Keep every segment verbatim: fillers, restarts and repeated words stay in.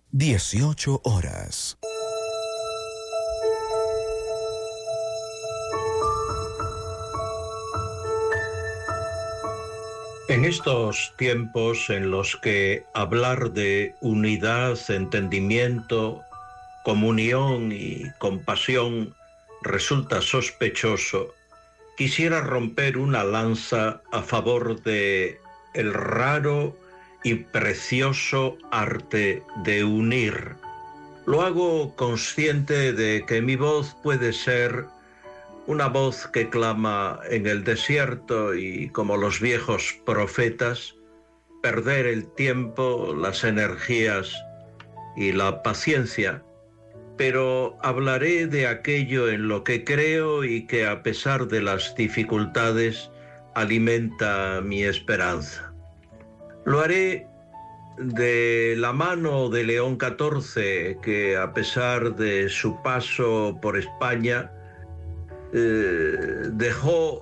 dieciocho horas. En estos tiempos en los que hablar de unidad, entendimiento, comunión y compasión resulta sospechoso, quisiera romper una lanza a favor de el raro y precioso arte de unir. Lo hago consciente de que mi voz puede ser una voz que clama en el desierto y, como los viejos profetas, perder el tiempo, las energías y la paciencia. Pero hablaré de aquello en lo que creo y que, a pesar de las dificultades, alimenta mi esperanza. Lo haré de la mano de León catorce, que, a pesar de su paso por España, eh, dejó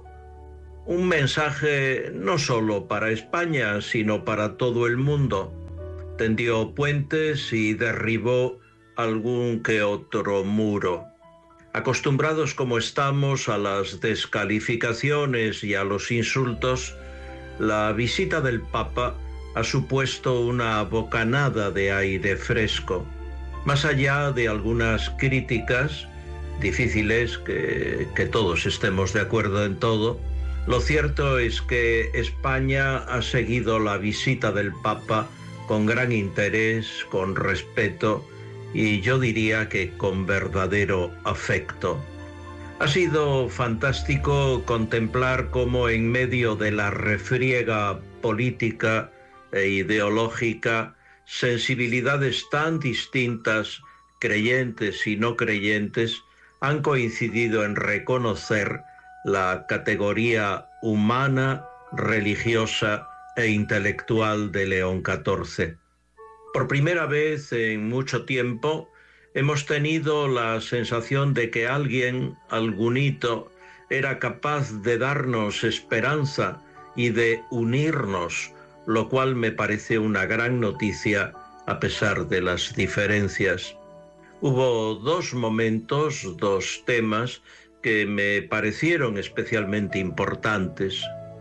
un mensaje no solo para España, sino para todo el mundo. Tendió puentes y derribó algún que otro muro. Acostumbrados como estamos a las descalificaciones y a los insultos, la visita del Papa ha supuesto una bocanada de aire fresco. Más allá de algunas críticas, difíciles que, que todos estemos de acuerdo en todo, lo cierto es que España ha seguido la visita del Papa con gran interés, con respeto y yo diría que con verdadero afecto. Ha sido fantástico contemplar cómo, en medio de la refriega política e ideológica, sensibilidades tan distintas, creyentes y no creyentes, han coincidido en reconocer la categoría humana, religiosa e intelectual de León catorce. Por primera vez en mucho tiempo hemos tenido la sensación de que alguien, algún hito, era capaz de darnos esperanza y de unirnos, lo cual me parece una gran noticia a pesar de las diferencias. Hubo dos momentos, dos temas que me parecieron especialmente importantes.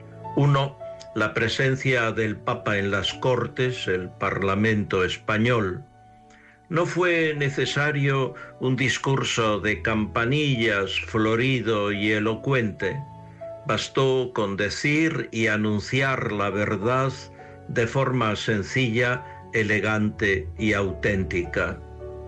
Uno, la presencia del Papa en las Cortes, el Parlamento español. No fue necesario un discurso de campanillas florido y elocuente. Bastó con decir y anunciar la verdad de forma sencilla, elegante y auténtica.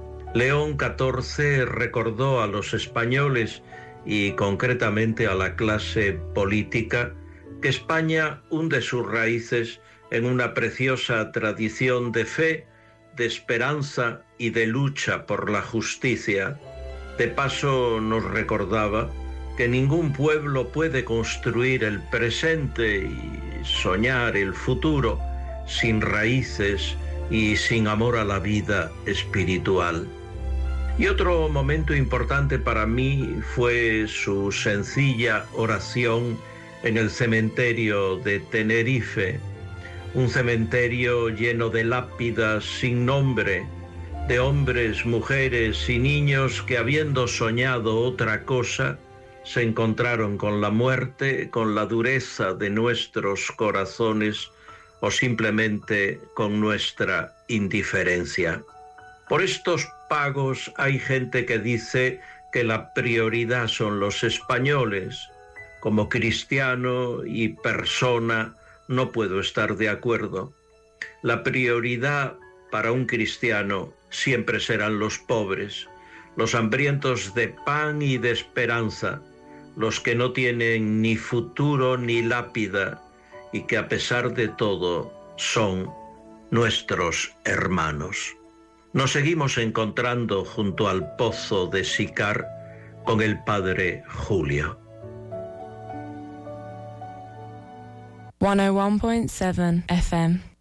León catorce recordó a los españoles y concretamente a la clase política que España hunde sus raíces en una preciosa tradición de fe, de esperanza y de lucha por la justicia. De paso nos recordaba que ningún pueblo puede construir el presente y soñar el futuro sin raíces y sin amor a la vida espiritual. Y otro momento importante para mí fue su sencilla oración en el cementerio de Tenerife, un cementerio lleno de lápidas sin nombre, de hombres, mujeres y niños que, habiendo soñado otra cosa, se encontraron con la muerte, con la dureza de nuestros corazones o simplemente con nuestra indiferencia. Por estos pagos hay gente que dice que la prioridad son los españoles. Como cristiano y persona no puedo estar de acuerdo. La prioridad para un cristiano siempre serán los pobres, los hambrientos de pan y de esperanza, los que no tienen ni futuro ni lápida y que, a pesar de todo, son nuestros hermanos. Nos seguimos encontrando junto al pozo de Sicar con el padre Julio. ciento uno punto siete F M